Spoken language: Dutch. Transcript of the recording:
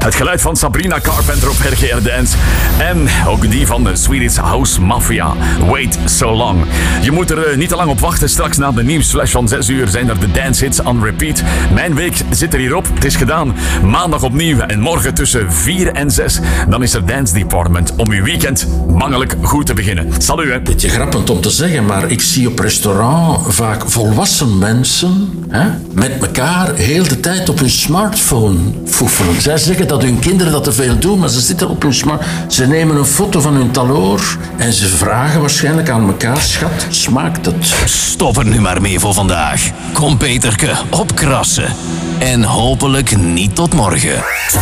Het geluid van Sabrina Carpenter op RGR Dance. En ook die van de Swedish House Mafia. Wait So Long. Je moet er niet te lang op wachten. Straks na de nieuwsflash van 6 uur zijn er de dance hits on repeat. Mijn week zit er hierop. Het is gedaan. Maandag opnieuw en morgen tussen 4 en 6. Dan is er Dance Department om uw weekend mangelijk goed te beginnen. Salut hè. Beetje grappig om te zeggen, maar ik zie op restaurant vaak volwassen mensen met elkaar heel de tijd op hun smartphone foefelen. Zij zeggen dat hun kinderen dat te veel doen, maar ze zitten op hun smartphone. Ze nemen een foto van hun taloor en ze vragen waarschijnlijk aan elkaar: schat, smaakt het? Stop er nu maar mee voor vandaag. Kom Peterke, opkrassen. En hopelijk niet tot morgen.